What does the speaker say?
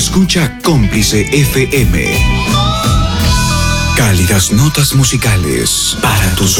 Escucha Cómplice FM. Cálidas notas musicales para tus